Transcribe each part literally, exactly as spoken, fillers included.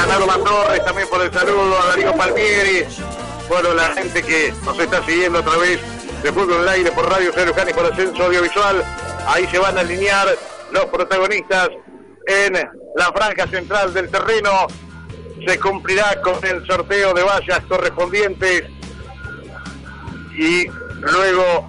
a Norman Torres también por el saludo, a Darío Palmieri, bueno, la gente que nos está siguiendo a través de Fútbol al Aire por Radio San Luján y por Ascenso Audiovisual. Ahí se van a alinear los protagonistas en la franja central del terreno. Se cumplirá con el sorteo de vallas correspondientes y luego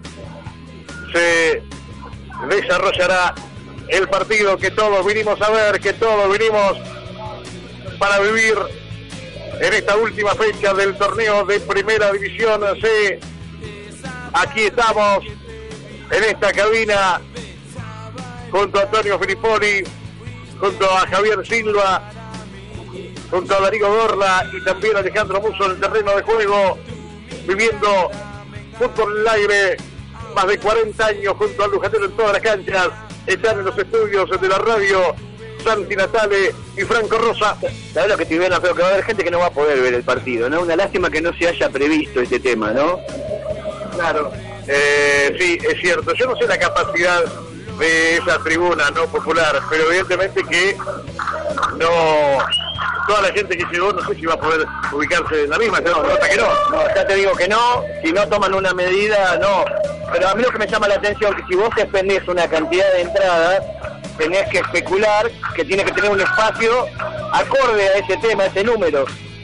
se desarrollará el partido que todos vinimos a ver, que todos vinimos para vivir en esta última fecha del torneo de Primera División C. Aquí estamos en esta cabina junto a Antonio Filipponi, junto a Javier Silva, junto a Darío Dorla y también a Alejandro Musso en el terreno de juego, viviendo fútbol al aire, más de cuarenta años junto al Lujanero en todas las canchas. Están en los estudios de la radio Santi Natale y Franco Rosa. ¿Sabes lo que te viene? Pero que va a haber gente que no va a poder ver el partido, ¿no? Una lástima que no se haya previsto este tema, ¿no? Claro, eh, sí, es cierto. Yo no sé la capacidad de esa tribuna no popular, pero evidentemente que no, toda la gente que llegó no sé si va a poder ubicarse en la misma. No, no, que no. No, ya te digo que no. Si no toman una medida, no. Pero a mí lo que me llama la atención es que si vos expendés una cantidad de entradas, tenés que especular que tiene que tener un espacio acorde a ese tema, a ese número.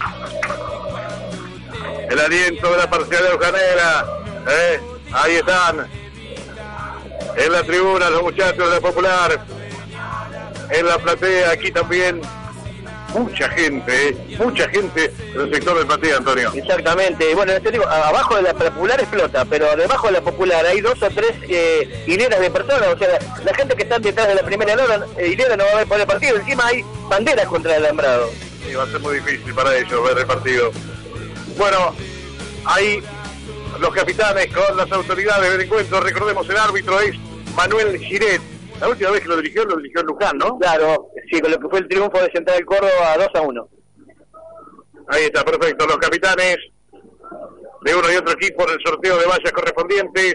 El aliento de la parcialidad lujanera, ¿eh? Ahí están en la tribuna los muchachos de la Popular, en la platea aquí también mucha gente, ¿eh? mucha gente del sector del platea, Antonio. Exactamente, bueno, te digo, abajo de la Popular explota, pero debajo de la Popular hay dos o tres eh, hileras de personas, o sea, la, la gente que está detrás de la primera hilera, eh, hilera no va a ver por el partido, encima hay banderas contra el alambrado. Sí, va a ser muy difícil para ellos ver el partido. Bueno, ahí los capitanes con las autoridades del encuentro. Recordemos, el árbitro es Manuel Giret. La última vez que lo dirigió, lo dirigió en Luján, ¿no? Claro, sí, con lo que fue el triunfo de Central Córdoba dos a uno. Ahí está, perfecto. Los capitanes de uno y otro equipo en el sorteo de vallas correspondientes.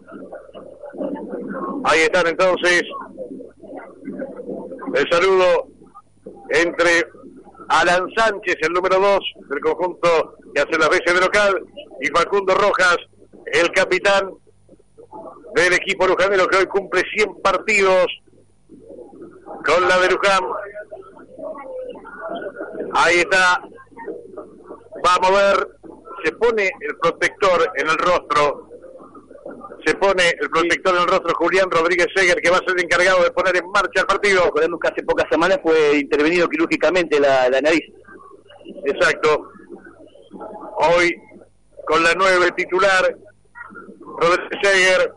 Ahí están entonces. El saludo entre Alan Sánchez, el número dos del conjunto que hace las veces de local, y Facundo Rojas, el capitán del equipo lujanero que hoy cumple cien partidos con la de Luján. Ahí está. Vamos a ver, se pone el protector en el rostro, se pone el protector en el rostro Julián Rodríguez Seger, que va a ser el encargado de poner en marcha el partido. Recordemos que hace pocas semanas fue intervenido quirúrgicamente la, la nariz. Exacto. Hoy con la nueve titular, Rodríguez Seger,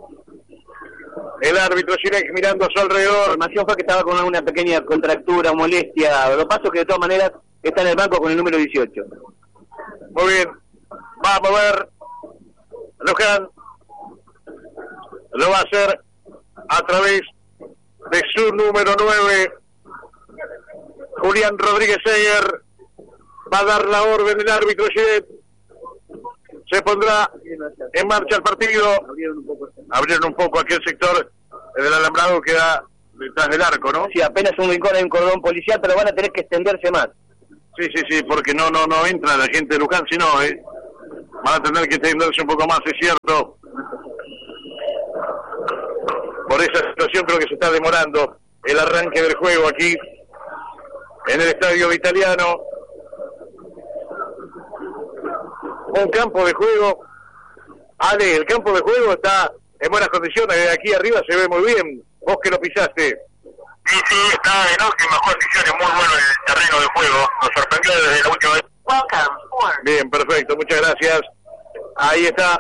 el árbitro Girex mirando a su alrededor. La información fue que estaba con una pequeña contractura, molestia. Lo paso que de todas maneras está en el banco con el número dieciocho. Muy bien. Vamos a ver. Luján lo va a hacer a través de su número nueve, Julián Rodríguez Seger. Va a dar la orden del árbitro Giret. Se pondrá en marcha el partido. Abrieron un poco aquel sector del alambrado que da detrás del arco, ¿no? Sí, apenas un rincón, hay un cordón policial, pero van a tener que extenderse más. Sí, sí, sí, porque no no no entra la gente de Luján, sino, ¿eh? Van a tener que extenderse un poco más, es cierto. Por esa situación creo que se está demorando el arranque del juego aquí en el Estadio Italiano. Un campo de juego, Ale, el campo de juego está en buenas condiciones, de aquí arriba se ve muy bien, vos que lo pisaste. Sí, sí, está en óptimas condiciones, muy bueno el terreno de juego, nos sorprendió desde la última vez. Bien, perfecto, muchas gracias. Ahí está,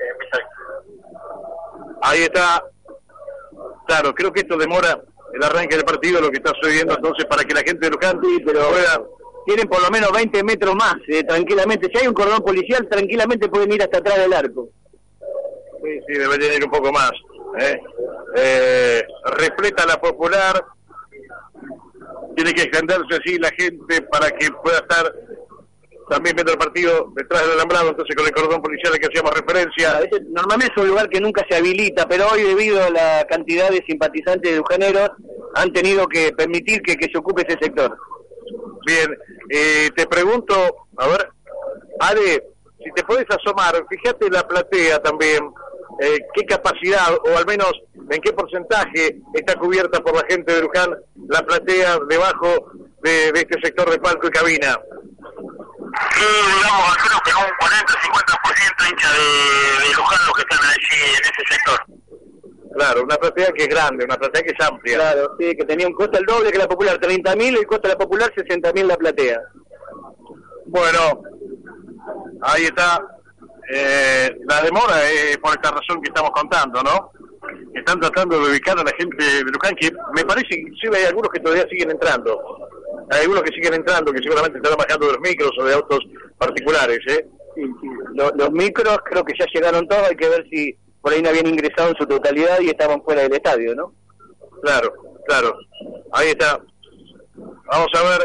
ahí está, claro, creo que esto demora el arranque del partido, lo que está sucediendo entonces para que la gente de Luján sí, pero pueda... Tienen por lo menos veinte metros más, eh, tranquilamente. Si hay un cordón policial, tranquilamente pueden ir hasta atrás del arco. Sí, sí, deberían ir un poco más. ¿eh? Eh, repleta la Popular. Tiene que extenderse así la gente para que pueda estar también viendo el partido detrás del alambrado, entonces con el cordón policial al que hacíamos referencia. A veces, normalmente es un lugar que nunca se habilita, pero hoy debido a la cantidad de simpatizantes de lujaneros han tenido que permitir que, que se ocupe ese sector. Bien, eh, te pregunto, a ver, Ale, si te podés asomar, fíjate la platea también, eh, qué capacidad, o al menos en qué porcentaje está cubierta por la gente de Luján la platea debajo de, de este sector de palco y cabina. Sí, digamos, creo que un cuarenta a cincuenta por ciento hincha de, de Luján los que están allí en ese sector. Claro, una platea que es grande, una platea que es amplia. Claro, sí, que tenía un costo el doble que la Popular, treinta mil, y el costo de la Popular, sesenta mil la platea. Bueno, ahí está. Eh, la demora es por esta razón que estamos contando, ¿no? Están tratando de ubicar a la gente de Luján, que me parece que inclusive hay algunos que todavía siguen entrando. Hay algunos que siguen entrando, que seguramente están bajando de los micros o de autos particulares, ¿eh? Sí, sí. Los, los micros creo que ya llegaron todos, hay que ver si por ahí no habían ingresado en su totalidad y estaban fuera del estadio, ¿no? Claro, claro. Ahí está. Vamos a ver.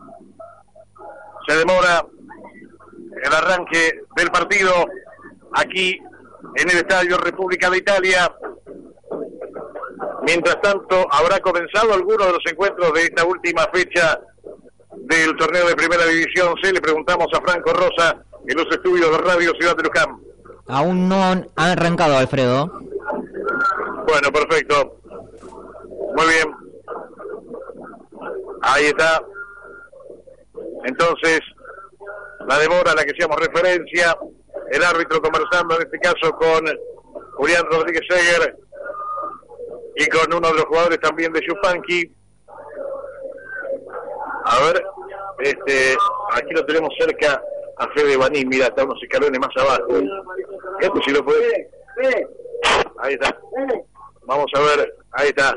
Se demora el arranque del partido aquí en el Estadio República de Italia. Mientras tanto, habrá comenzado alguno de los encuentros de esta última fecha del torneo de Primera División C. Le preguntamos a Franco Rosa en los estudios de Radio Ciudad de Luján. Aún no han arrancado, Alfredo. Bueno, perfecto. Muy bien. Ahí está. Entonces, la demora a la que hacíamos referencia, el árbitro conversando en este caso con Julián Rodríguez Seger y con uno de los jugadores también de Yupanqui. A ver, este, aquí lo tenemos cerca a Fede Banín, mira, está unos escalones más abajo. Esto si lo puede. Ahí está. Vamos a ver, ahí está.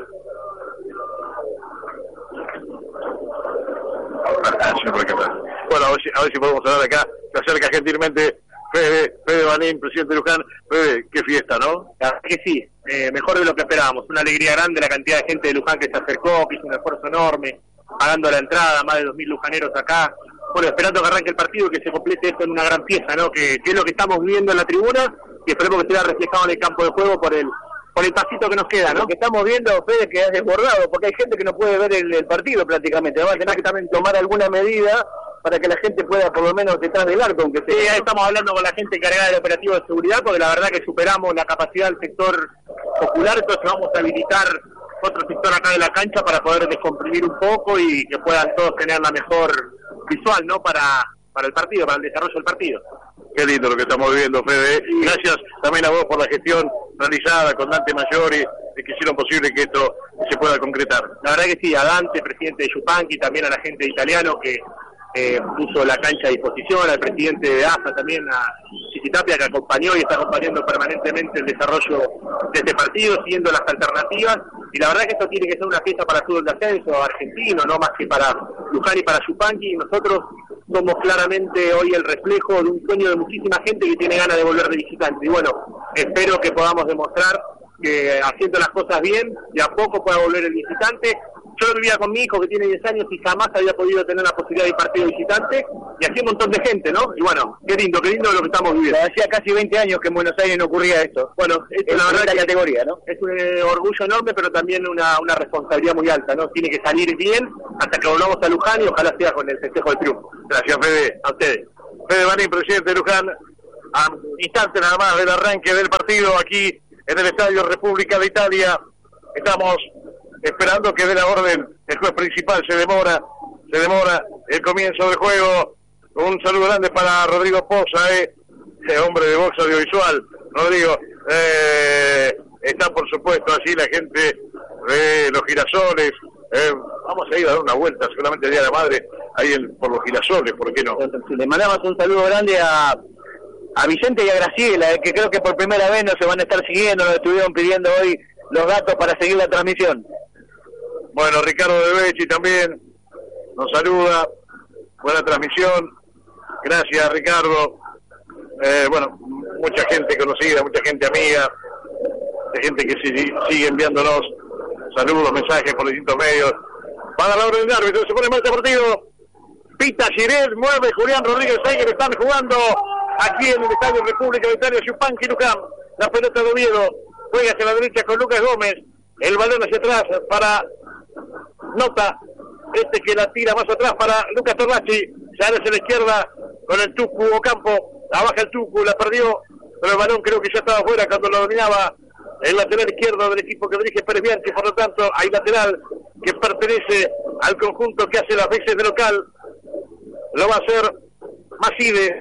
Bueno, a ver si, a ver si podemos hablar acá. Se acerca gentilmente Fede, Fede Banín, presidente de Luján. Fede, qué fiesta, ¿no? Claro que sí, eh, mejor de lo que esperábamos. Una alegría grande la cantidad de gente de Luján que se acercó, que hizo un esfuerzo enorme, pagando la entrada, más de dos mil lujaneros acá. Bueno, esperando que arranque el partido y que se complete esto en una gran pieza, ¿no? Que, que es lo que estamos viendo en la tribuna y esperemos que sea reflejado en el campo de juego por el por el pasito que nos queda, ¿no? Lo que estamos viendo, Fede, que es desbordado, porque hay gente que no puede ver el, el partido prácticamente. Vamos a tener que también tomar alguna medida para que la gente pueda por lo menos detrás del arco, aunque sea. Sí, ahí estamos hablando con la gente encargada del operativo de seguridad, porque la verdad que superamos la capacidad del sector popular, entonces vamos a habilitar otro sector acá de la cancha para poder descomprimir un poco y que puedan todos tener la mejor visual, ¿no? Para, para el partido, para el desarrollo del partido. Qué lindo lo que estamos viviendo, Fede. Gracias también a vos por la gestión realizada con Dante Maggiori, de que hicieron posible que esto se pueda concretar. La verdad que sí, a Dante, presidente de Yupanqui, también a la gente de Italiano que eh, puso la cancha a disposición, al presidente de A F A también, a Chiquitapia, que acompañó y está acompañando permanentemente el desarrollo de este partido, siguiendo las alternativas. Y la verdad que esto tiene que ser una fiesta para el fútbol de ascenso argentino, no más que para Luján y para Yupanqui. Nosotros somos claramente hoy el reflejo de un sueño de muchísima gente que tiene ganas de volver de visitante. Y bueno, espero que podamos demostrar que haciendo las cosas bien, de a poco pueda volver el visitante. Yo lo vivía con mi hijo que tiene diez años y jamás había podido tener la posibilidad de ir partido visitante, y así un montón de gente, ¿no? Y bueno, qué lindo, qué lindo lo que estamos viviendo. Hacía casi veinte años que en Buenos Aires no ocurría esto. Bueno, esto es la verdad la que categoría, ¿no? Es un eh, orgullo enorme, pero también una, una responsabilidad muy alta, ¿no? Tiene que salir bien hasta que volvamos a Luján y ojalá sea con el festejo del triunfo. Gracias, Fede. A ustedes. Fede Banín, presidente de Luján, a instante nada más del arranque del partido aquí en el Estadio República de Italia. Estamos esperando que dé la orden el juez principal. Se demora, se demora el comienzo del juego. Un saludo grande para Rodrigo Poza, eh, hombre de box audiovisual. Rodrigo, eh, está por supuesto allí la gente de los girasoles. Eh, vamos a ir a dar una vuelta seguramente el Día de la Madre ahí en, por los girasoles, ¿por qué no? Le mandamos un saludo grande a, a Vicente y a Graciela, eh, que creo que por primera vez nos se van a estar siguiendo, nos estuvieron pidiendo hoy los datos para seguir la transmisión. Bueno, Ricardo de Becci también nos saluda, buena transmisión, gracias Ricardo. Eh, bueno, mucha gente conocida, mucha gente amiga, mucha gente que sigue, sigue enviándonos saludos, mensajes por distintos medios. Va a dar la orden de árbitro, se pone en marcha el partido. Pita Giret, mueve Julián Rodríguez Seger, están jugando aquí en el Estadio República de Italia, Yupanqui Luján. La pelota de Oviedo, juega hacia la derecha con Lucas Gómez, el balón hacia atrás para Nota, este que la tira más atrás para Lucas Torlachi, sale hacia la izquierda con el Tucu Ocampo, la baja el Tucu, la perdió, pero el balón creo que ya estaba fuera cuando lo dominaba el lateral izquierdo del equipo que dirige Pérez Bianchi, por lo tanto hay lateral que pertenece al conjunto que hace las veces de local, lo va a hacer Maside.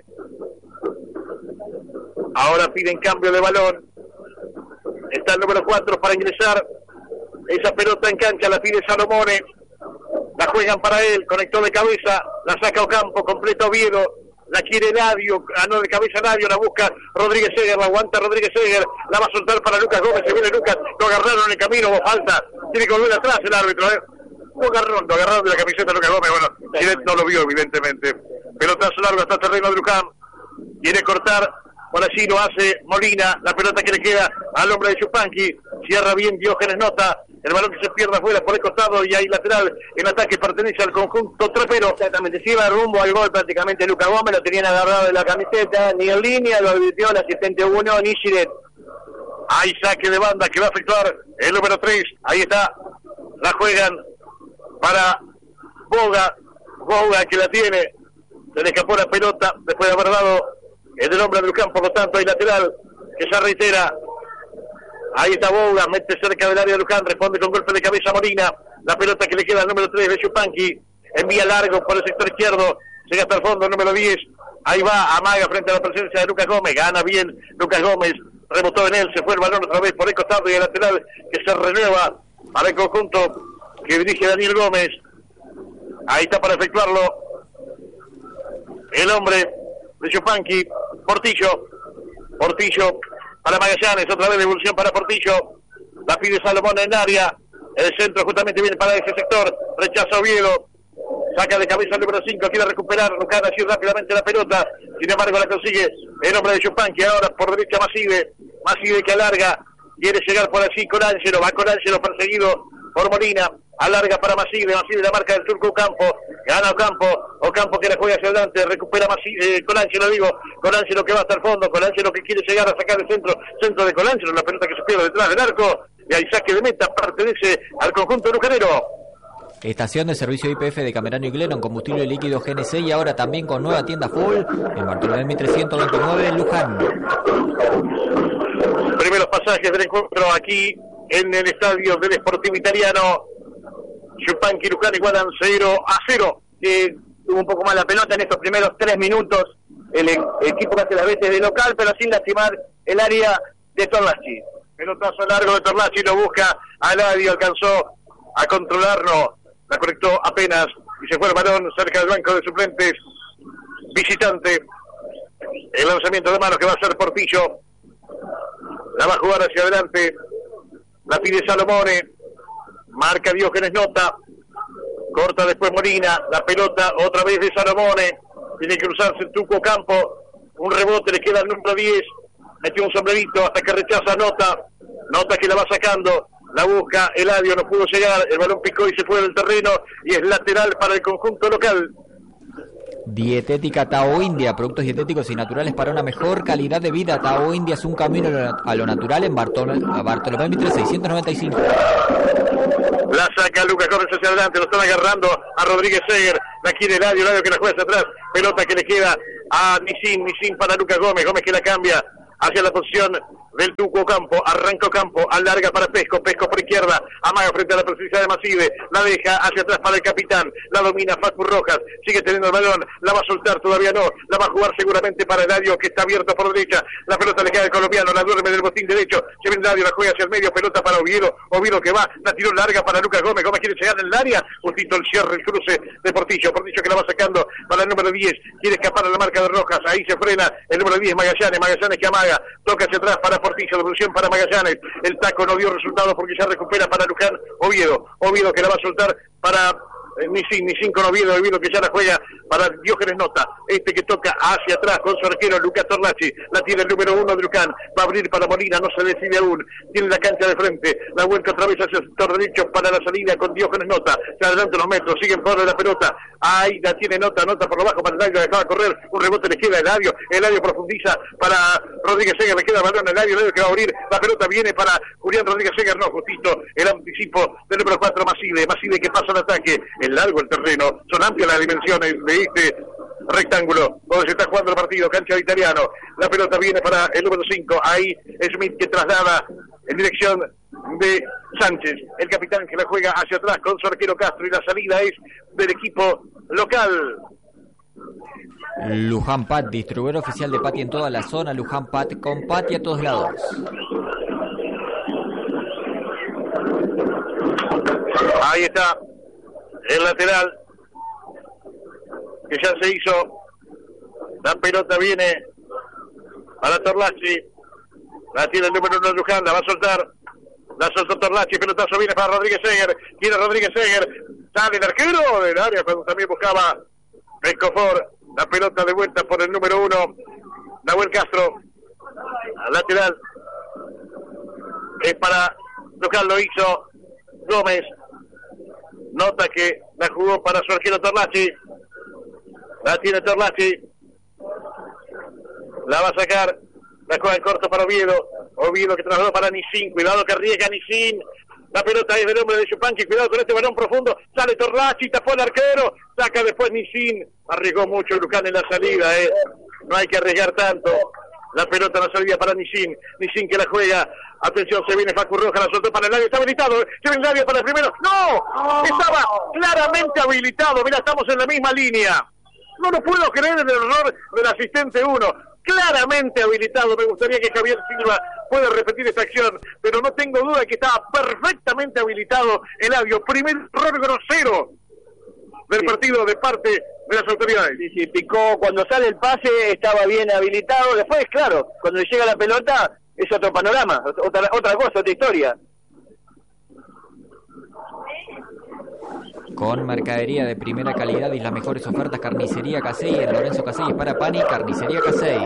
Ahora piden cambio de balón, está el número cuatro para ingresar, esa pelota en cancha la pide Salomone, la juegan para él, conectó de cabeza, la saca Ocampo, completa Oviedo, la quiere Eladio, ah no, de cabeza Eladio, la busca Rodríguez Seger, la aguanta Rodríguez Seger, la va a soltar para Lucas Gómez, se viene Lucas, lo agarraron en el camino, hubo falta, tiene que volver atrás el árbitro, ¿eh? Lo agarraron, lo agarraron de la camiseta Lucas Gómez, bueno, Giret no lo vio evidentemente, pelotazo largo hasta el terreno de Luján, quiere cortar, por allí lo hace Molina, la pelota que le queda al hombre de Chupanqui, cierra bien Diógenes Nota, el balón que se pierde afuera por el costado y hay lateral en ataque, pertenece al conjunto trapero. Exactamente, se iba rumbo al gol prácticamente Lucas Gómez, lo tenían agarrado de la camiseta, ni en línea, lo advirtió el asistente uno, ni Giret. Hay saque de banda que va a efectuar el número tres, ahí está, la juegan para Boga, Boga que la tiene, se le escapó la pelota después de haber dado el del hombre del campo, por lo tanto hay lateral que se reitera. Ahí está Boga, mete cerca del área de Luján, responde con golpe de cabeza Molina, la pelota que le queda al número tres de Chupanqui, envía largo por el sector izquierdo, llega hasta el fondo el número diez, ahí va, amaga frente a la presencia de Lucas Gómez, gana bien Lucas Gómez, rebotó en él, se fue el balón otra vez por el costado y el lateral que se renueva para el conjunto que dirige Daniel Gómez. Ahí está para efectuarlo el hombre de Chupanqui, Portillo, Portillo para Magallanes, otra vez devolución para Portillo, la pide Salomón en área, el centro justamente viene para ese sector, rechaza Oviedo, saca de cabeza el número cinco, quiere recuperar, Luján así rápidamente la pelota, sin embargo la consigue el hombre de Chupanqui, ahora por derecha Maside, Maside que alarga, quiere llegar por allí con Ángelo, va con Ángelo perseguido por Molina, alarga para Maside, Maside la marca del turco Ocampo, gana Ocampo, Ocampo que la juega hacia adelante, recupera Maside, eh, Colangelo digo, Colangelo que va hasta el fondo, Colangelo que quiere llegar a sacar el centro, centro de Colangelo, la pelota que se pierde detrás del arco, y hay saque de meta, pertenece al conjunto lujanero. Estación de servicio I P F de Camerano y Glennon, combustible líquido G N C y ahora también con nueva tienda full en Bartolomé trescientos veintinueve en Luján. Primeros pasajes del encuentro aquí en el estadio del Sportivo Italiano. Chupanqui y Luján igualan cero a cero. Eh, tuvo un poco más la pelota en estos primeros tres minutos el, el equipo que hace las veces de local, pero sin lastimar el área de Torlachi. Pelotazo largo de Torlachi, lo busca a Eladio, alcanzó a controlarlo, la conectó apenas y se fue el balón cerca del banco de suplentes visitante. El lanzamiento de manos que va a hacer Portillo, la va a jugar hacia adelante, la pide Salomone, marca Diógenes Nota, corta después Molina, la pelota otra vez de Salomone, tiene que cruzarse el Tuco Ocampo, un rebote, le queda el número diez, metió un sombrerito hasta que rechaza Nota, Nota que la va sacando, la busca Eladio, no pudo llegar, el balón picó y se fue del terreno y es lateral para el conjunto local. Dietética Tao India, productos dietéticos y naturales para una mejor calidad de vida. Tao India es un camino a lo natural en Bartol- Bartolomé Mitre seiscientos noventa y cinco. La saca Lucas Gómez hacia adelante, lo están agarrando a Rodríguez Seger, la quiere Eladio, Eladio que la juega hacia atrás, pelota que le queda a Nisin, Nisin para Lucas Gómez, Gómez que la cambia hacia la posición del Tuco Ocampo, arranca Ocampo, alarga para Pesco, Pesco por izquierda, amaga frente a la presencia de Maside, la deja hacia atrás para el capitán, la domina Facu Rojas, sigue teniendo el balón, la va a soltar, todavía no, la va a jugar seguramente para Eladio que está abierto por derecha, la pelota le queda al colombiano, la duerme del botín derecho, se viene Eladio, la juega hacia el medio, pelota para Oviedo, Oviedo que va, la tiró larga para Lucas Gómez, Gómez quiere llegar en el área, justito el cierre, el cruce de Portillo, Portillo que la va sacando para el número diez, quiere escapar a la marca de Rojas, ahí se frena el número diez, Magallanes, Magallanes que amaga, toca hacia atrás para Portillo, devolución para Magallanes, el taco no dio resultado porque ya recupera para Luján, Oviedo, Oviedo que la va a soltar para eh, Nisin, Nisin con Oviedo, Oviedo que ya la juega para Diógenes Nota, este que toca hacia atrás con su arquero Lucas Torlachi, la tiene el número uno de Luján, va a abrir para Molina, no se decide aún, tiene la cancha de frente, la vuelta otra vez hacia el sector derecho para la salida con Diógenes Nota, se adelanta los metros, siguen por la pelota, ahí la tiene Nota, Nota por lo bajo para Eladio, dejaba correr, un rebote le queda a Eladio, Eladio profundiza para Rodríguez Seger, le queda el balón a Eladio, Eladio que va a abrir, la pelota viene para Julián Rodríguez Seger, no, justito el anticipo del número cuatro Maside, Maside que pasa al ataque, es largo el terreno, son amplias las dimensiones de este rectángulo donde se está jugando el partido, cancha de Italiano. La pelota viene para el número cinco, ahí Smith que traslada en dirección de Sánchez, el capitán que la juega hacia atrás con su arquero Castro, y la salida es del equipo local. Luján Pat, distribuidor oficial de Pati en toda la zona. Luján Pat con Pati a todos lados. Ahí está el lateral que ya se hizo. La pelota viene para Torlacci, la tiene el número uno de Luján, la va a soltar, la soltó Torlacci, pelotazo viene para Rodríguez Seger, quiere Rodríguez Seger, sale el arquero del área cuando también buscaba Pescofor. La pelota de vuelta por el número uno, Nahuel Castro, al lateral, es para Luján, lo hizo Gómez, nota que la jugó para su arquero Torlacci, la tiene Torlacci, la va a sacar, la juega en corto para Oviedo, Oviedo que trasladó para Nisín, cuidado que arriesga Nisín, la pelota es del hombre de Yupanqui, cuidado con este balón profundo, sale Torlacci, tapó al arquero, saca después Nisín, arriesgó mucho Luján en la salida, eh. no hay que arriesgar tanto, la pelota en la salida para Nisín, Nisín que la juega, atención, se viene Facu Roja, la soltó para el área, está habilitado, se viene el área para el primero, ¡no! Estaba claramente habilitado, mira, estamos en la misma línea, no lo puedo creer en el error del asistente uno, claramente habilitado. Me gustaría que Javier Silva pueda repetir esta acción, pero no tengo duda de que estaba perfectamente habilitado Eladio. Primer error grosero del sí. partido de parte de las autoridades. Sí, sí, picó, cuando sale el pase estaba bien habilitado, después claro, cuando le llega la pelota es otro panorama, otra, otra cosa, otra historia. Con mercadería de primera calidad y las mejores ofertas, Carnicería Casey, en Lorenzo Casey para Pani, Carnicería Casey.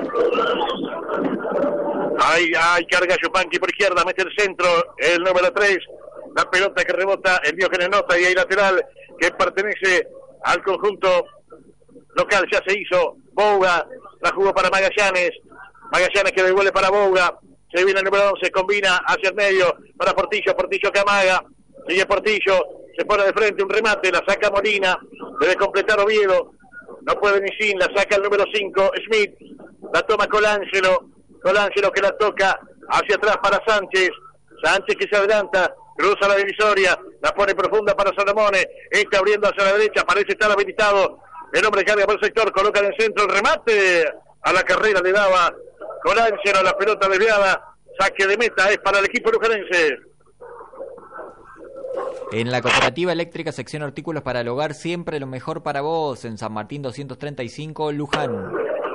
Ahí, ahí carga Yupanqui por izquierda, mete el centro, el número tres, la pelota que rebota, el Diógenes Nota, y hay lateral que pertenece al conjunto local, ya se hizo, Bouga, la jugó para Magallanes, Magallanes que devuelve para Bouga, se viene el número once, combina hacia el medio, para Portillo, Portillo que amaga, sigue Portillo, se pone de frente, un remate, la saca Molina, debe completar Oviedo, no puede ni sin, la saca el número cinco, Smith, la toma Colangelo, Colangelo que la toca hacia atrás para Sánchez, Sánchez que se adelanta, cruza la divisoria, la pone profunda para Salomone, está abriendo hacia la derecha, parece estar habilitado, el hombre carga por el sector, coloca en el centro el remate, a la carrera le daba Colangelo, la pelota desviada, saque de meta, es para el equipo lujanense. En la Cooperativa Eléctrica, sección artículos para el hogar, siempre lo mejor para vos, en San Martín doscientos treinta y cinco, Luján.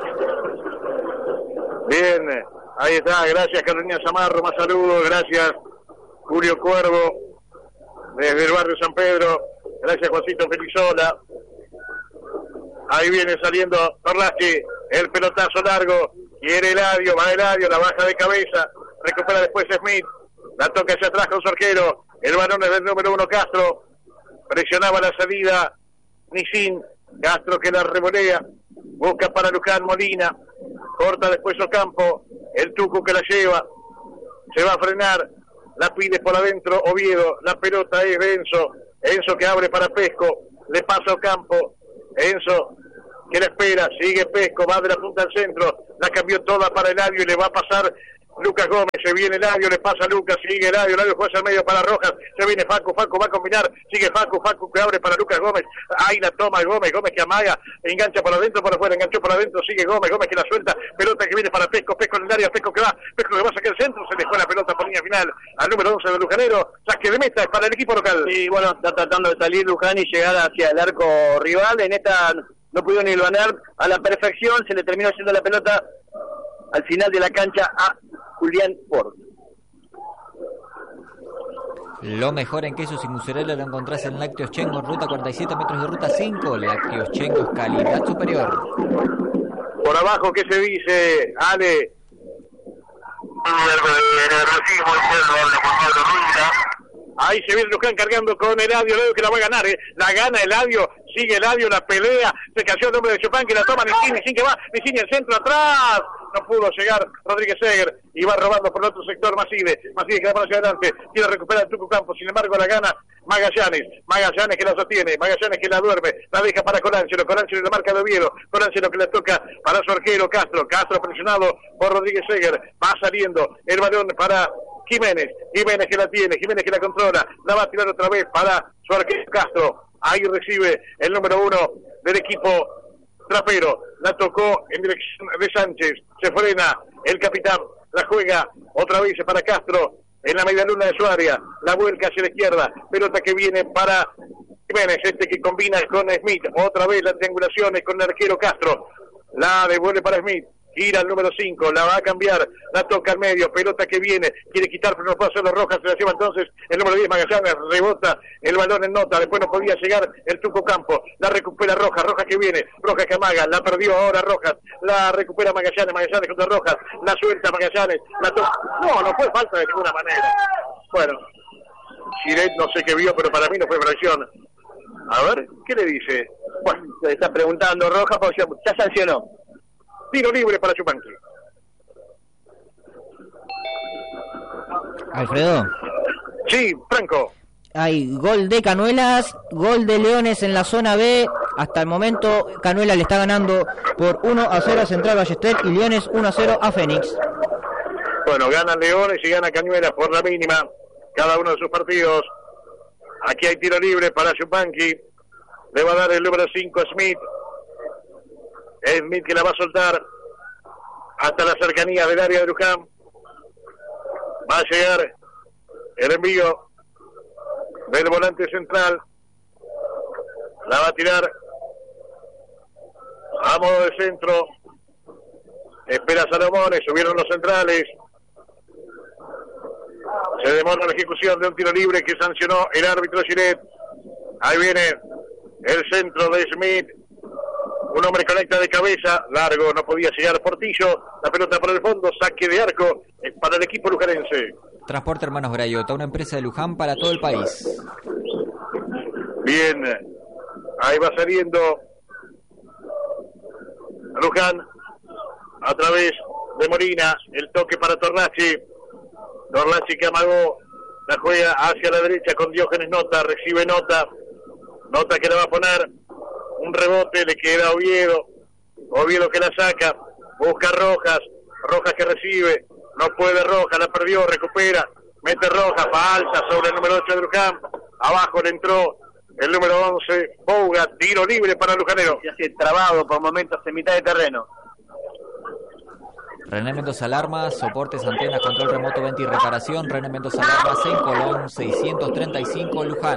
Bien, ahí está, gracias Carolina Zamarro, más saludos, gracias Julio Cuervo, desde el barrio San Pedro, gracias Juancito Felizola, ahí viene saliendo Torlacci, el pelotazo largo, quiere Eladio, va Eladio, la baja de cabeza, recupera después Smith, la toca hacia atrás con su arquero, el balón es del número uno Castro, presionaba la salida Nisín, Castro que la revolea, busca para Luján Molina, corta después Ocampo, el Tucu que la lleva, se va a frenar, la pide por adentro Oviedo, la pelota es de Enzo, Enzo que abre para Pesco, le pasa Ocampo, Enzo que la espera, sigue Pesco, va de la punta al centro, la cambió toda para Eladio y le va a pasar Lucas Gómez, se viene Eladio, le pasa a Lucas, sigue Eladio, Eladio juega al medio para Rojas, se viene Facu, Facu va a combinar, sigue Facu, Facu que abre para Lucas Gómez, ahí la toma Gómez, Gómez que amaga, engancha por adentro, por afuera, enganchó por adentro, sigue Gómez, Gómez que la suelta, pelota que viene para Pesco, Pesco en el área, Pesco que va, Pesco que va a sacar el centro, se dejó la pelota por línea final al número once de Lujanero, saque de meta para el equipo local. Y bueno, está tratando de salir Luján y llegar hacia el arco rival, en esta no pudieron hilvanar a la perfección, se le terminó haciendo la pelota al final de la cancha a Julián Ford. Lo mejor en quesos y mozzarella lo encontrás en Lácteos Chengo, ruta cuarenta y siete, metros de ruta cinco. Lácteos Chengo, calidad superior. Por abajo, ¿qué se dice, Ale? Ahí se viene Luján cargando con Eladio, Eladio que la va a ganar, ¿eh? La gana Eladio, sigue Eladio, la pelea, se cayó el hombre de Chupán, que la toma Nicini, Nicini que va, Nicini el centro atrás, no pudo llegar Rodríguez Seger, y va robando por el otro sector Maside, Maside que va para hacia adelante, quiere recuperar el Tucu Campos, sin embargo la gana Magallanes, Magallanes que la sostiene, Magallanes que la duerme, la deja para Colangelo, Colangelo la marca de Oviedo, Colangelo que le toca para su arquero Castro, Castro presionado por Rodríguez Seger, va saliendo el balón para Jiménez, Jiménez que la tiene, Jiménez que la controla, la va a tirar otra vez para su arquero Castro, ahí recibe el número uno del equipo trapero, la tocó en dirección de Sánchez, se frena el capitán, la juega otra vez para Castro, en la media luna de su área, la vuelca hacia la izquierda, pelota que viene para Jiménez, este que combina con Smith, otra vez las triangulaciones con el arquero Castro, la devuelve para Smith, gira el número cinco, la va a cambiar, la toca al medio, pelota que viene, quiere quitar pero no puede hacerlo Rojas, se la lleva entonces el número diez Magallanes, rebota el balón en nota, después no podía llegar el Tuco Campo, la recupera Rojas, Rojas que viene, Rojas que amaga, la perdió ahora Rojas, la recupera Magallanes, Magallanes contra Rojas, la suelta Magallanes, la toca, no, no fue falta de ninguna manera, bueno, Giret no sé qué vio, pero para mí no fue fracción. A ver, ¿qué le dice? Bueno, le está preguntando Rojas, porque ya, ya sancionó. Tiro libre para Chupanqui. Alfredo. Sí, Franco. Hay gol de Canuelas, gol de Leones en la zona B. Hasta el momento Canuelas le está ganando por uno a cero a Central Ballester y Leones uno a cero a Fénix. Bueno, ganan Leones y gana Cañuelas por la mínima cada uno de sus partidos. Aquí hay tiro libre para Chupanqui. Le va a dar el número cinco Smith. Smith que la va a soltar hasta la cercanía del área de Luján. Va a llegar el envío del volante central. La va a tirar a modo de centro. Espera Salomones, subieron los centrales. Se demora la ejecución de un tiro libre que sancionó el árbitro Giret. Ahí viene el centro de Smith. Un hombre conecta de cabeza, largo, no podía llegar Portillo, la pelota para el fondo, saque de arco para el equipo lujarense. Transporte Hermanos Brayota, una empresa de Luján para todo el país. Bien, ahí va saliendo Luján a través de Molina, el toque para Tornachi, Tornachi que amagó, la juega hacia la derecha con Diógenes Nota, recibe Nota, Nota que la va a poner. Un rebote, le queda a Oviedo, Oviedo que la saca, busca Rojas, Rojas que recibe, no puede Rojas, la perdió, recupera, mete Rojas, falsa sobre el número ocho de Luján, abajo le entró el número once, Bouga, tiro libre para el lujanero. Y así trabado por momentos en mitad de terreno. René Mendoza Alarmas, soportes, antenas, control remoto, venta y reparación. René Mendoza Alarmas en Colón, seiscientos treinta y cinco, Luján.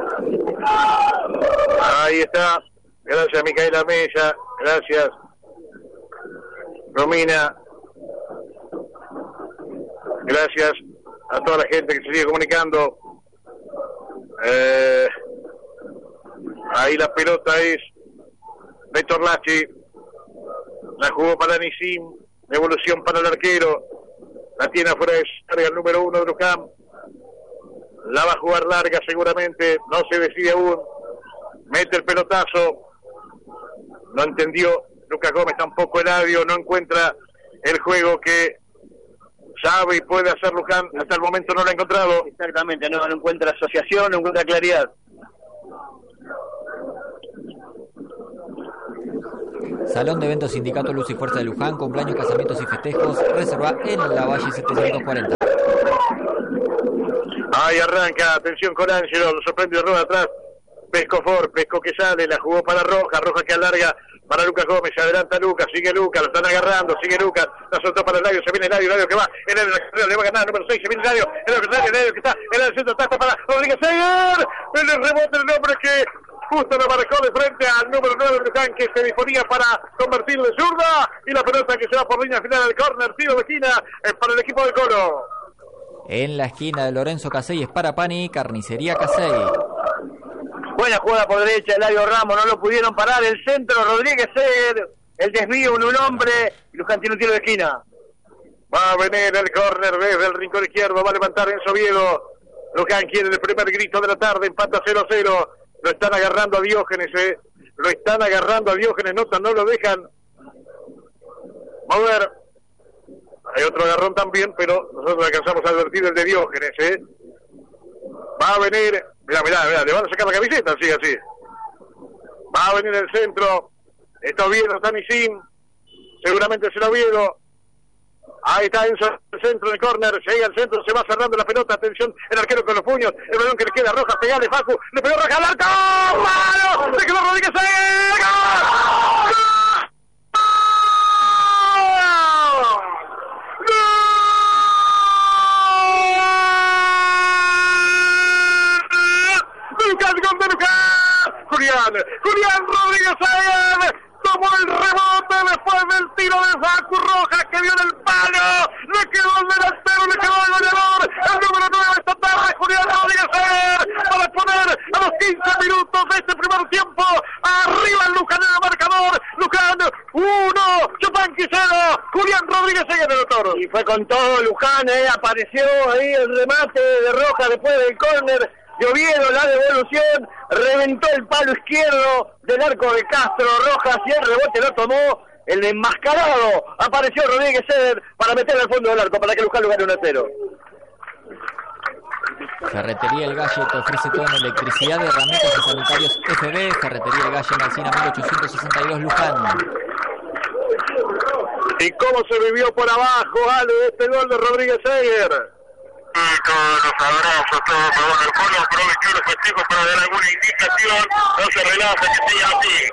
Ahí está. Gracias, Micaela Mella. Gracias, Romina. Gracias a toda la gente que se sigue comunicando. Eh, ahí la pelota es de Torlachi. La jugó para Nisim. Devolución para el arquero. La tiene afuera de carga el número uno de Luján. La va a jugar larga seguramente. No se decide aún. Mete el pelotazo. No entendió Lucas Gómez tampoco el audio, no encuentra el juego que sabe y puede hacer Luján, hasta el momento no lo ha encontrado. Exactamente, no, no encuentra asociación, no encuentra claridad. Salón de eventos Sindicato Luz y Fuerza de Luján, cumpleaños, casamientos y festejos, reserva en la Valle setecientos cuarenta. Ahí arranca, atención con Ángelo, lo sorprende de rueda atrás. Pesco Ford, Pesco que sale, la jugó para Roja, Roja que alarga para Lucas Gómez, se adelanta Lucas, sigue Lucas, lo están agarrando, sigue Lucas, la soltó para el Eladio, se viene el Eladio, Eladio que va, el Eladio le va a ganar, número seis, se viene el Eladio, el Eladio, el Eladio que está, el Eladio centro, taca para Rodríguez Seger, el rebote el hombre que justo lo marcó de frente al número nueve de Luján que se disponía para convertirlo de zurda, y la pelota que se va por línea final del córner, tiro de esquina es para el equipo del Colo. En la esquina de Lorenzo Casey es para Pani, Carnicería Casey. Buena jugada por derecha, Eladio Ramos, no lo pudieron parar, el centro, Rodríguez Seger, el desvío en un hombre, y Luján tiene un tiro de esquina. Va a venir el córner desde el rincón izquierdo, va a levantar Enzo Oviedo. Luján quiere el primer grito de la tarde, empata cero a cero, lo están agarrando a Diógenes, eh. lo están agarrando a Diógenes Nota, no lo dejan mover. Hay otro agarrón también, pero nosotros alcanzamos a advertir el de Diógenes, ¿eh? Va a venir, mirá, mirá, mirá, le van a sacar la camiseta, así, así. Va a venir el centro, está Oviedo, está Nisim, seguramente será Oviedo. Ahí está Enzo, el centro del córner, llega al centro, se va cerrando la pelota, atención, el arquero con los puños, el balón que le queda Rojas, pegale Facu, le pegó Rojas al arco, ¡malo! ¡Se quedó Rodríguez ahí! ¡Gol! Lucas, gol de Lucas, Julián, Julián Rodríguez ahí, tomó el rebote después del tiro de Facu Rojas que dio en el palo, le quedó el delantero, le quedó el goleador, el número nueve esta tarde, Julián Rodríguez ahí, para poner a los quince minutos de este primer tiempo, arriba el Luján en el marcador, Luján uno, Chupanqui cero, Julián Rodríguez ahí en el autor. Y fue con todo Luján, eh, apareció ahí el remate de Rojas después del córner de Oviedo, la devolución, reventó el palo izquierdo del arco de Castro Rojas y el rebote lo tomó el enmascarado, apareció Rodríguez Eder para meter al fondo del arco para que Luján lo gane uno a cero. Ferretería El Galle te ofrece todo en electricidad, herramientas y sanitarios F B. Ferretería El Galle, Marcina mil ochocientos sesenta y dos, Luján. ¿Y cómo se vivió por abajo, Ale, este gol de Rodríguez Eder? Y todos los abrazos, todos por bueno, el pueblo aprovechó los festejos para dar alguna indicación, no se relaja, que siga así.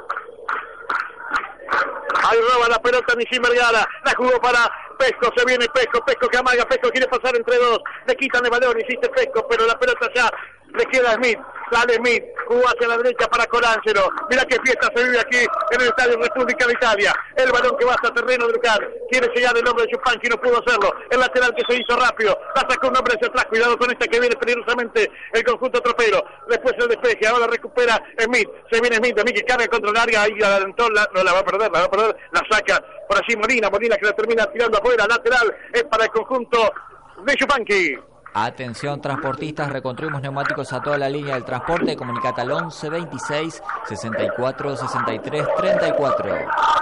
Ahí roba la pelota Nisim Vergara, la jugó para Pesco, se viene Pesco, Pesco que amaga, Pesco quiere pasar entre dos, le quitan el balón, hiciste Pesco, pero la pelota ya le queda a Smith, sale Smith, jugó hacia la derecha para Colangelo, mira qué fiesta se vive aquí en el Estadio República de Italia, el balón que va hasta terreno de Lucán, quiere llegar el hombre de Chupanqui, no pudo hacerlo, el lateral que se hizo rápido, la sacó un hombre hacia atrás, cuidado con este que viene peligrosamente el conjunto tropero, después el despeje, ahora recupera Smith, se viene Smith, Smith que carga contra el área, ahí adelantó, la, no la va a perder, la va a perder, la saca por allí Molina, Molina que la termina tirando afuera, lateral, es para el conjunto de Chupanqui. Atención transportistas, reconstruimos neumáticos a toda la línea del transporte, comunicate al once veintiséis sesenta y cuatro sesenta y tres treinta y cuatro.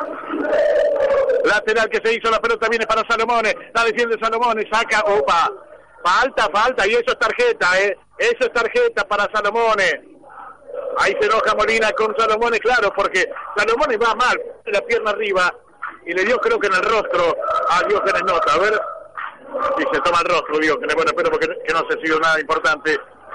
Lateral que se hizo, la pelota viene para Salomone, la defiende Salomone, saca, opa, falta, falta, y eso es tarjeta, eh, eso es tarjeta para Salomone. Ahí se enoja Molina con Salomone, claro, porque Salomone va mal, la pierna arriba, y le dio creo que en el rostro a Diógenes Nota, a ver... Y se toma el rostro, Diógenes, bueno, espero porque que no se ha sido nada importante.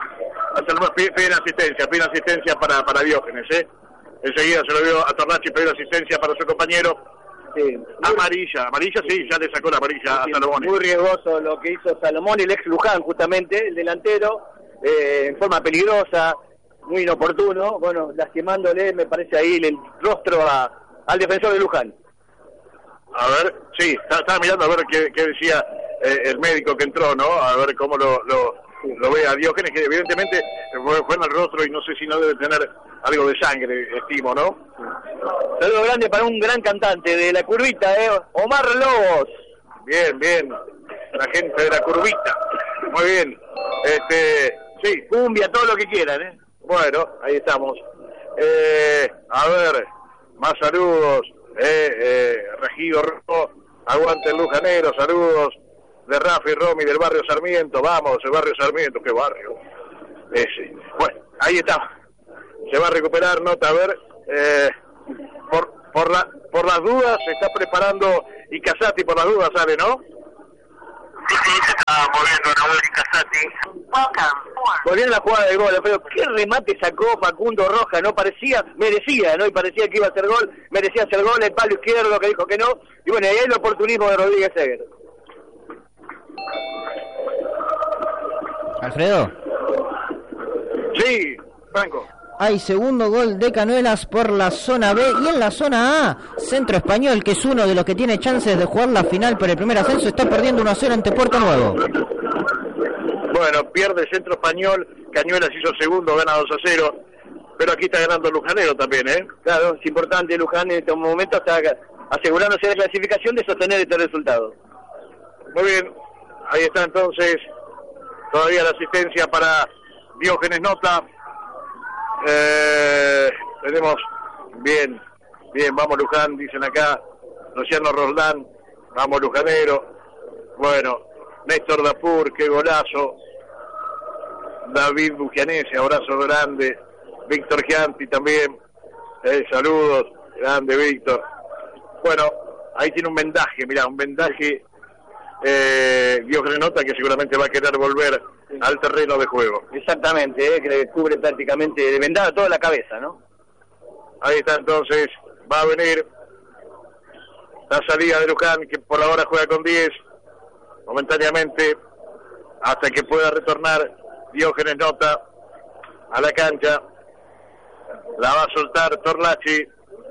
Piden asistencia, piden asistencia para, para Diógenes, ¿eh? Enseguida se lo vio a Tornachi pedir asistencia para su compañero. Sí. Amarilla, amarilla sí, ya le sacó la amarilla sí, a Salomón. Muy riesgoso lo que hizo Salomón, el ex Luján justamente, el delantero, eh, en forma peligrosa, muy inoportuno, bueno, lastimándole, me parece ahí el rostro a, al defensor de Luján. A ver, sí, estaba mirando a ver qué, qué decía eh, el médico que entró, ¿no? A ver cómo lo, lo, lo ve a Diógenes, que evidentemente fue, fue en el rostro y no sé si no debe tener algo de sangre, estimo, ¿no? Saludo grande para un gran cantante de la curvita, ¿eh? Omar Lobos. Bien, bien, la gente de la curvita. Muy bien, este, sí. Cumbia, todo lo que quieran, ¿eh? Bueno, ahí estamos. Eh, a ver, más saludos. Eh, eh, Regido Rojo, aguante el Lujanero, saludos de Rafa y Romy del barrio Sarmiento, vamos, el barrio Sarmiento, qué barrio ese. Bueno, ahí está, se va a recuperar, nota, a ver, eh, por, por, la, por las dudas se está preparando y Casati por las dudas sale, ¿no? Sí, sí, se está moviendo Nahuel y Casati. Volviendo a la jugada del gol, pero qué remate sacó Facundo Rojas, no parecía, merecía, ¿no? Y parecía que iba a hacer gol, merecía hacer gol, el palo izquierdo que dijo que no, y bueno, ahí hay el oportunismo de Rodríguez Eger. Alfredo. Sí, Franco. Hay segundo gol de Canuelas por la zona B y en la zona A, Centro Español, que es uno de los que tiene chances de jugar la final por el primer ascenso, está perdiendo uno a cero ante Puerto Nuevo. Bueno, pierde el Centro Español, Cañuelas hizo segundo, gana dos a cero, pero aquí está ganando el Lujanero también, ¿eh? Claro, es importante, Luján en este momento está asegurándose la clasificación de sostener este resultado. Muy bien, ahí está entonces, todavía la asistencia para Diógenes Nota. Eh, tenemos, bien, bien, vamos Luján, dicen acá, Luciano Roldán, vamos Lujanero, bueno, Néstor Dapur, qué golazo, David Bugianese, abrazo grande, Víctor Gianti también, eh, saludos, grande Víctor. Bueno, ahí tiene un vendaje, mirá, un vendaje, eh, Diógenes Nota, que seguramente va a querer volver al terreno de juego. Exactamente, eh, que le cubre prácticamente de vendada toda la cabeza, ¿no? Ahí está entonces, va a venir la salida de Luján, que por ahora juega con diez, momentáneamente, hasta que pueda retornar Diógenes Nota a la cancha. La va a soltar Torlachi.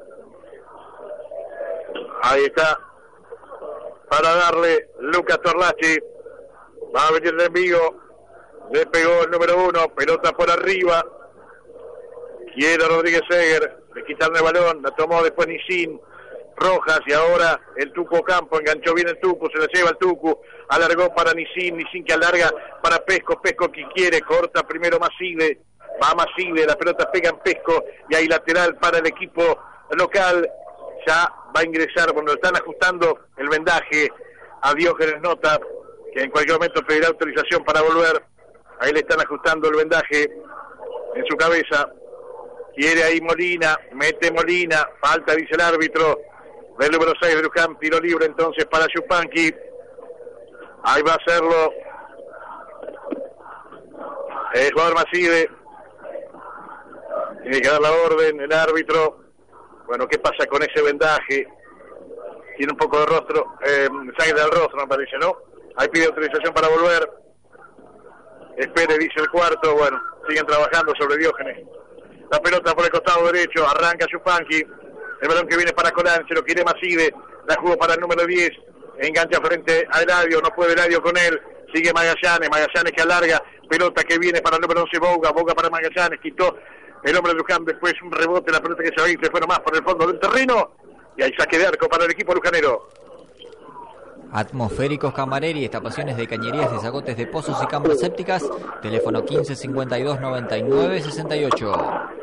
Ahí está, para darle Lucas Torlachi. Va a venir el envío, le pegó el número uno, pelota por arriba. Quiere Rodríguez Seger, le quitan el balón, la tomó después Nisin Rojas y ahora el Tucu Ocampo, enganchó bien el Tucu, se la lleva el Tucu, alargó para Nisin, Nisin que alarga para Pesco, Pesco que quiere, corta primero Maside, va Maside, la pelota pega en Pesco y hay lateral para el equipo local, ya va a ingresar, bueno, están ajustando el vendaje a Diógenes Nota, que en cualquier momento pedirá autorización para volver, ahí le están ajustando el vendaje en su cabeza. Quiere ahí Molina, mete Molina, falta, dice el árbitro, del número seis de Luján, tiro libre entonces para Yupanqui. Ahí va a hacerlo el jugador Maside. Tiene que dar la orden el árbitro. Bueno, ¿qué pasa con ese vendaje? Tiene un poco de rostro, eh, sangre del rostro, me parece, ¿no? Ahí pide autorización para volver. Espere, dice el cuarto. Bueno, siguen trabajando sobre Diógenes. La pelota por el costado derecho, arranca Yupanqui, el balón que viene para Colán, se lo quiere Maside, la jugó para el número diez, engancha frente a Eladio, no puede Eladio con él, sigue Magallanes, Magallanes que alarga, pelota que viene para el número once Boga, Boga para Magallanes, quitó el hombre de Luján, después un rebote, la pelota que se va a ir, se fue nomás por el fondo del terreno, y hay saque de arco para el equipo lujanero. Atmosféricos Camareri, estaciones de cañerías, desagotes de pozos y cámaras sépticas, teléfono quince cincuenta y dos noventa y nueve sesenta y ocho.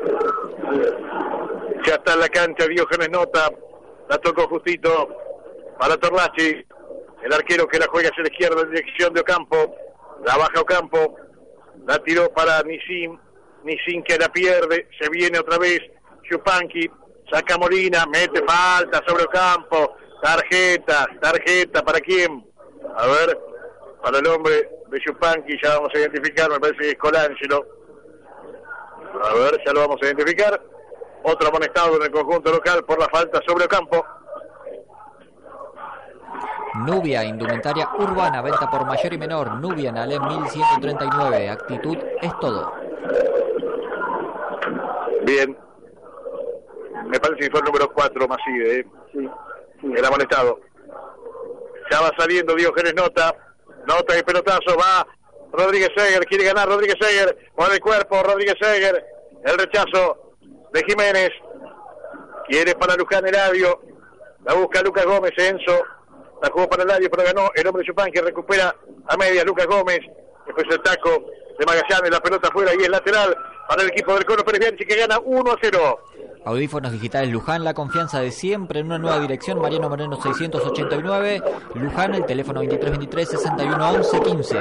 Ya está en la cancha Diógenes Nota, la tocó justito para Torlachi, el arquero que la juega hacia la izquierda en dirección de Ocampo, la baja Ocampo, la tiró para Nisin, Nisin que la pierde, se viene otra vez Yupanqui, saca Molina, mete falta sobre Ocampo, tarjeta, tarjeta, ¿para quién? A ver, para el hombre de Yupanqui, ya vamos a identificar, me parece que es Colangelo. A ver, ya lo vamos a identificar. Otro amonestado en el conjunto local por la falta sobre Ocampo. Nubia, indumentaria urbana, venta por mayor y menor. Nubia en Ale mil ciento treinta y nueve. Actitud es todo. Bien. Me parece que fue el número cuatro, Maside, ¿eh? Sí, sí. El amonestado. Ya va saliendo Diógenes Nota. Nota y pelotazo, va Rodríguez Seger, quiere ganar Rodríguez Seger. Por el cuerpo, Rodríguez Seger. El rechazo de Jiménez, quiere para Luján Eladio, la busca Lucas Gómez, Enzo, la jugó para Eladio, pero ganó el hombre de Yupanqui, recupera a medias Lucas Gómez, después el taco de Magallanes, la pelota afuera y es lateral para el equipo del Colo Pérez Bianchi que gana uno a cero. Audífonos digitales Luján, la confianza de siempre en una nueva dirección. Mariano Moreno seiscientos ochenta y nueve, Luján, el teléfono veintitrés veintitrés sesenta y uno once quince.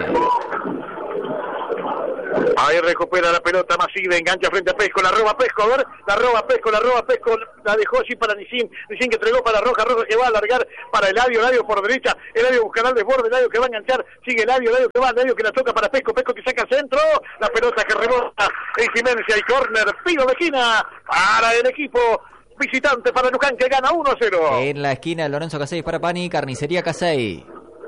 Ahí recupera la pelota Maside, engancha frente a Pesco, la roba Pesco, a ver, la roba Pesco, la roba Pesco, la dejó allí para Nisin, Nisin que entregó para Roja, Roja que va a alargar para Eladio, Eladio por derecha, Eladio buscará el desborde, Eladio que va a enganchar, sigue Eladio, Eladio que va, Eladio que la toca para Pesco, Pesco que saca al centro, la pelota que rebota en Jiménez y hay córner, tiro de esquina para el equipo visitante, para Luján que gana uno a cero. En la esquina Lorenzo Casey para Pani, carnicería Casey.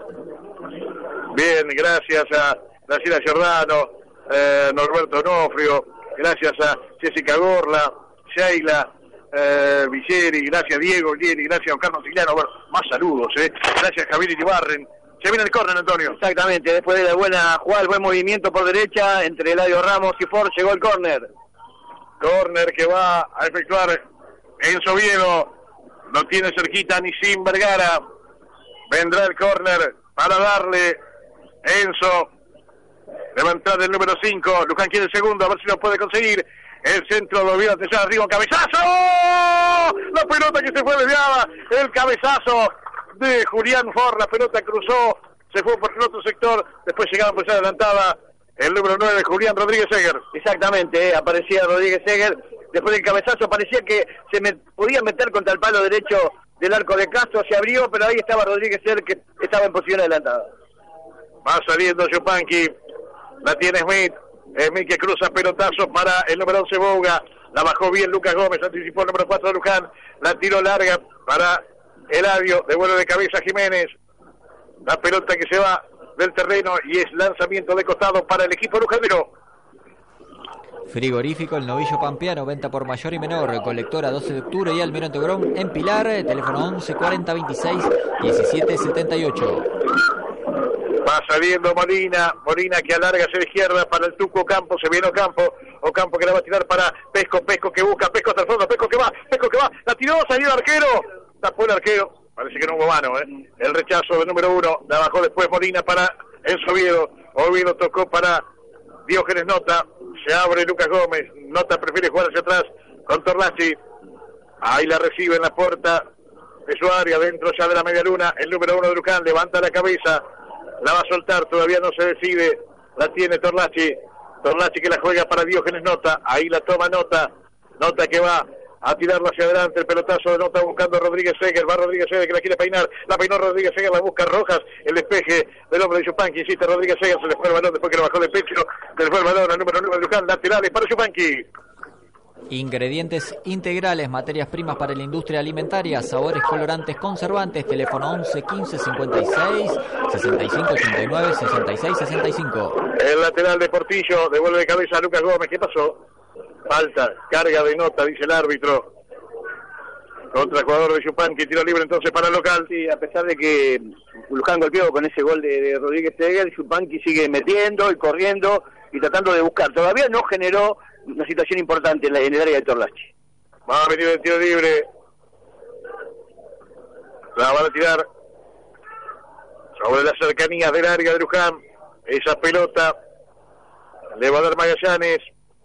Bien, gracias a Graciela Giordano, Eh, Norberto Onofrio, gracias a Jessica Gorla, Sheila eh, Villeri, gracias Diego Villeri, gracias a Carlos Siciliano, bueno, más saludos, eh. gracias Javier Iribarren. Se viene el córner, Antonio. Exactamente, después de la buena jugada, el buen movimiento por derecha entre Eladio Ramos y Ford, llegó el córner. Córner que va a efectuar Enzo Viedo, lo tiene cerquita Nisim Vergara, vendrá el córner para darle Enzo. Levantar el número cinco, Luján quiere el segundo, a ver si lo puede conseguir. El centro lo vio atención arriba, un cabezazo. La pelota que se fue desviada. El cabezazo de Julián Ford. La pelota cruzó, se fue por el otro sector. Después llegaba a posición adelantada el número nueve, Julián Rodríguez Seger. Exactamente, eh, aparecía Rodríguez Seger. Después del cabezazo parecía que se me podía meter contra el palo derecho del arco de Castro. Se abrió, pero ahí estaba Rodríguez Seger, que estaba en posición adelantada. Va saliendo Yupanqui. La tiene Smith. Smith que cruza pelotazo para el número once Bouga. La bajó bien Lucas Gómez, anticipó el número cuatro de Luján. La tiró larga para Eladio. Devuelve de cabeza Jiménez. La pelota que se va del terreno y es lanzamiento de costado para el equipo lujanero. Frigorífico El Novillo Pampeano, venta por mayor y menor. Colectora doce de octubre y Almirante Grón en Pilar. Teléfono once cuarenta veintiséis diecisiete setenta y ocho. Va saliendo Molina, Molina que alarga hacia la izquierda para el Tuco Ocampo, se viene Ocampo, Ocampo que la va a tirar para Pesco, Pesco que busca, Pesco hasta el fondo, Pesco que va, Pesco que va, la tiró, salió el arquero, tapó el arquero, parece que no hubo mano, ¿eh? El rechazo del número uno, la bajó después Molina para Enzo Oviedo, Oviedo tocó para Diógenes Nota, se abre Lucas Gómez, Nota prefiere jugar hacia atrás con Torlachi, ahí la recibe en la puerta de su área, dentro ya de la media luna, el número uno de Luján, levanta la cabeza, la va a soltar, todavía no se decide, la tiene Torlachi, Torlachi que la juega para Diógenes Nota, ahí la toma Nota, Nota que va a tirarla hacia adelante, el pelotazo de Nota buscando a Rodríguez Seger, va Rodríguez Seger que la quiere peinar, la peinó Rodríguez Seger, la busca Rojas, el despeje del hombre de Yupanqui, insiste Rodríguez Seger, se le fue el balón después que lo bajó de pecho, se le fue el balón al número nueve de Luján, laterales para Yupanqui. Ingredientes integrales, materias primas para la industria alimentaria, sabores, colorantes, conservantes. Teléfono once quince cincuenta y seis sesenta y cinco ochenta y nueve sesenta y seis sesenta y cinco. El lateral de Portillo devuelve de cabeza a Lucas Gómez. ¿Qué pasó? Falta, carga de Nota, dice el árbitro. Contra el jugador de Yupanqui, tiro libre entonces para el local. Sí, a pesar de que Luján golpeó con ese gol de, de Rodríguez Seger, Yupanqui sigue metiendo y corriendo y tratando de buscar. Todavía no generó una situación importante en, la, en el área de Torlachi. Va a venir el tiro libre. La van a tirar sobre las cercanías del área de Luján. Esa pelota le va a dar Magallanes.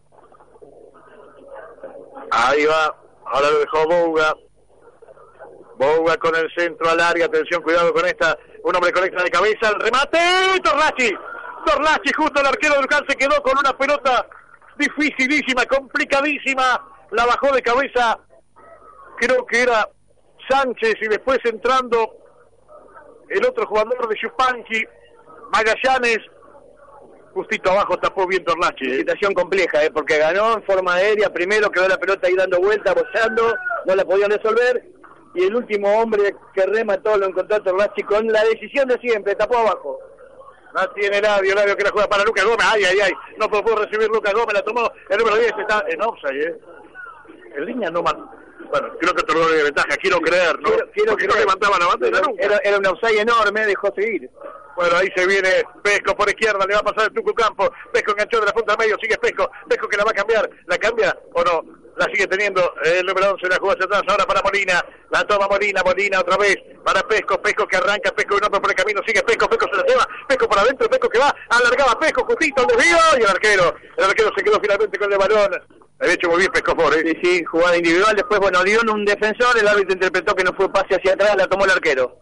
Ahí va. Ahora lo dejó Bouga. Bouga con el centro al área. Atención, cuidado con esta. Un hombre conecta de cabeza. El remate. Torlachi. Torlachi, justo el arquero de Luján se quedó con una pelota dificilísima, complicadísima, la bajó de cabeza, creo que era Sánchez, y después entrando el otro jugador de Yupanqui, Magallanes, justito abajo tapó bien Torlachi. ¿eh? Situación compleja, ¿eh? Porque ganó en forma aérea, primero quedó la pelota ahí dando vueltas, boceando, no la podían resolver, y el último hombre que remató lo encontró a Torlachi con la decisión de siempre, tapó abajo. La tiene Eladio, Eladio que la juega para Lucas Gómez, ay, ay, ay, no pudo recibir Lucas Gómez, la tomó, el número diez está en offside, ¿eh? En línea no man... Bueno, creo que otorgó de ventaja, quiero creer, ¿no? Quiero, quiero Porque creer. no levantaba la bandera nunca. Era, era un offside enorme, dejó seguir. Bueno, ahí se viene Pesco por izquierda, le va a pasar el Tuco Campo, Pesco enganchó de la punta al medio, sigue Pesco, Pesco que la va a cambiar, ¿la cambia o no? La sigue teniendo el número once, la jugó hacia atrás, ahora para Molina, la toma Molina, Molina otra vez, para Pesco, Pesco que arranca, Pesco y no por el camino, sigue Pesco, Pesco se la lleva, Pesco por adentro, Pesco que va, alargaba Pesco, justito, el desvío, y el arquero, el arquero se quedó finalmente con el balón, de hecho muy bien Pesco por, ¿eh? Sí, sí, jugada individual, después, bueno, dio en un defensor, el árbitro interpretó que no fue pase hacia atrás, la tomó el arquero.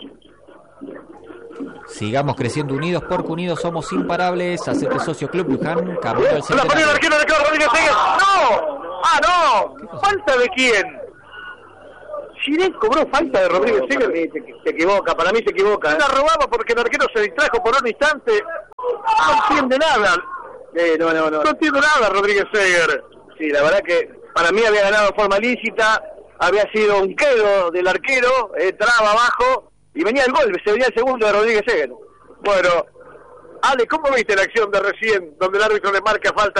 Sigamos creciendo unidos, porque unidos somos imparables. Hacete socio Club Luján, camino al La centenario. ponió el arquero de Carlos Rodríguez Seger, ¡no! ¡Ah, no! ¿Falta de quién? Chiré cobró falta de Rodríguez Seger. Se, se equivoca, para mí se equivoca. Se la robaba porque el arquero se distrajo por un instante. No entiende nada. Eh, no, no, no. No entiende nada Rodríguez Seger. Sí, la verdad que para mí había ganado de forma lícita, había sido un quedo del arquero, eh, traba abajo, y venía el gol, se venía el segundo de Rodríguez Seger. Bueno, Ale, ¿cómo viste la acción de recién donde el árbitro le marca falta